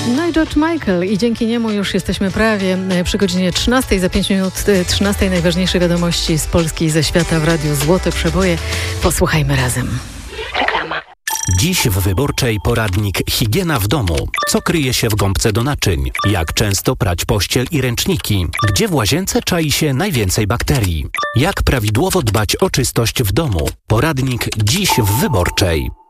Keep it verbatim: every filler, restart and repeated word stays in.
No i George Michael i dzięki niemu już jesteśmy prawie przy godzinie trzynastej, za pięć minut trzynastej. Najważniejsze wiadomości z Polski i ze świata w Radiu Złote Przeboje. Posłuchajmy razem. Reklama. Dziś w Wyborczej poradnik Higiena w domu. Co kryje się w gąbce do naczyń? Jak często prać pościel i ręczniki? Gdzie w łazience czai się najwięcej bakterii? Jak prawidłowo dbać o czystość w domu? Poradnik dziś w Wyborczej.